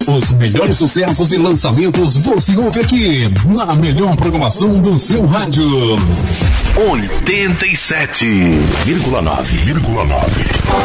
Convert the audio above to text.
Os melhores sucessos e lançamentos você ouve aqui, na melhor programação do seu rádio. 87,9.